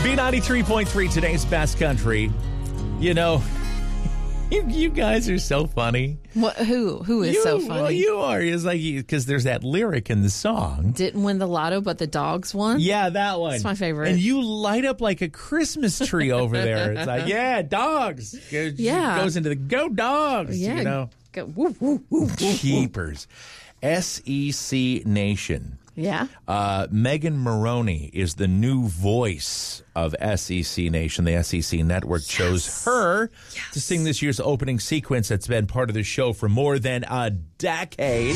B93.3, today's best country. You know, you guys are so funny. What? Who is so funny? Well, you are. It's like, because there's that lyric in the song. Didn't win the lotto, but the dogs won? Yeah, that one. That's my favorite. And you light up like a Christmas tree over there. It's like, yeah, dogs. Yeah. Goes into the go dogs. Yeah. You know? Go, woo, woo, woo, woo. Keepers. SEC Nation. Yeah. Megan Maroney is the new voice of SEC Nation. The SEC Network chose her to sing this year's opening sequence that's been part of the show for more than a decade.